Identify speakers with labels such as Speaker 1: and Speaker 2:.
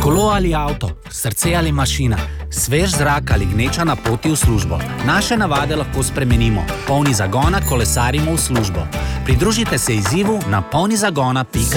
Speaker 1: Kolo ali avto, srce ali mašina, svež zrak ali gneča na poti v službo. Naše navade lahko spremenimo. Polni zagona kolesarimo v službo. Pridružite se izzivu na polnizagona.si.